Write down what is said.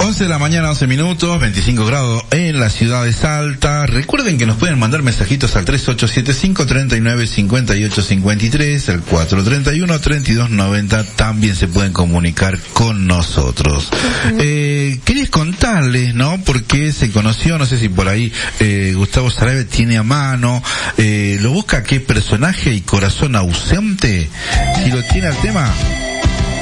11 de la mañana, 11 minutos, 25 grados en la ciudad de Salta. Recuerden que nos pueden mandar mensajitos al 3875-395853, al 431-3290. También se pueden comunicar con nosotros. Quería contarles, ¿no? Porque se conoció, no sé si por ahí Gustavo Sarabia tiene a mano, lo busca, ¿qué personaje y corazón ausente? Si lo tiene al tema,